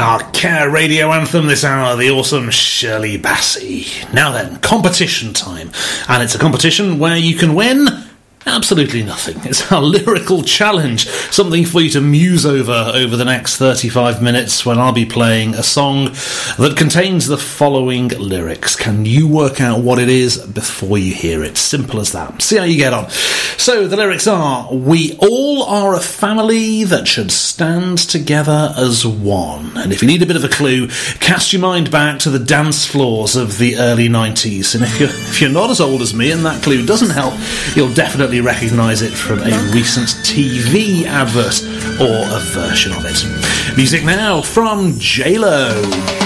Our Care Radio Anthem this hour, the awesome Shirley Bassey. Now then, competition time. And it's a competition where you can win absolutely nothing. It's our lyrical challenge, something for you to muse over the next 35 minutes when I'll be playing a song that contains the following lyrics. Can you work out what it is before you hear it? Simple as that. See how you get on. So the lyrics are: we all are a family that should stand together as one. And if you need a bit of a clue, cast your mind back to the dance floors of the early 90s. And if you're not as old as me and that clue doesn't help, you'll definitely recognise it from a recent TV advert or a version of it. Music now from J-Lo.